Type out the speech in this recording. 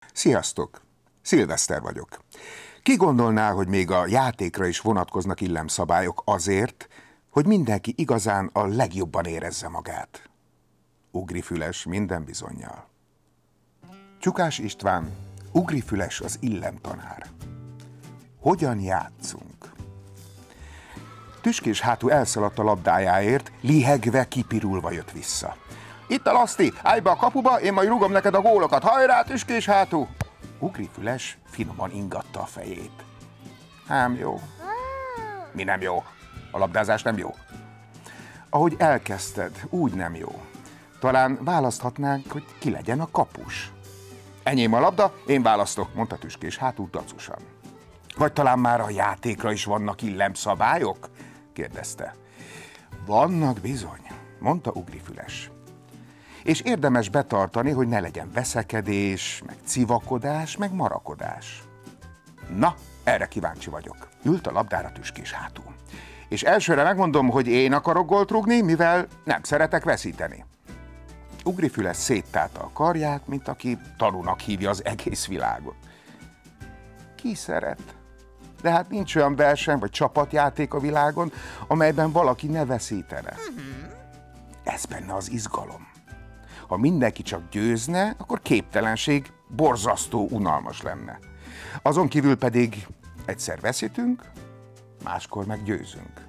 Sziasztok! Szilveszter vagyok. Ki gondolná, hogy még a játékra is vonatkoznak illemszabályok azért, hogy mindenki igazán a legjobban érezze magát? Ugrifüles minden bizonnyal. Csukás István, Ugrifüles az illemtanár. Hogyan játszunk? Tüskés hátú elszaladt a labdájáért, lihegve, kipirulva jött vissza. Itt a laszti, állj be a kapuba, én majd rúgom neked a gólokat, hajrá, Tüskés hátú! Ugrifüles finoman ingatta a fejét. Nem jó. Mi nem jó? A labdázás nem jó? Ahogy elkezdted, úgy nem jó. Talán választhatnánk, hogy ki legyen a kapus. Enyém a labda, én választok, mondta Tüskés hátú dacusan. Vagy talán már a játékra is vannak illemszabályok? Kérdezte. Vannak bizony, mondta Ugrifüles. És érdemes betartani, hogy ne legyen veszekedés, meg civakodás, meg marakodás. Na, erre kíváncsi vagyok. Ült a labdára Tüskés hátú. És elsőre megmondom, hogy én akarok gólt rúgni, mivel nem szeretek veszíteni. Ugrifüles széttárta a karját, mint aki tanúnak hívja az egész világot. Ki szeret? De hát nincs olyan verseny vagy csapatjáték a világon, amelyben valaki ne veszítene. Ez benne az izgalom. Ha mindenki csak győzne, akkor képtelenség borzasztó unalmas lenne. Azon kívül pedig egyszer veszítünk, máskor meg győzünk.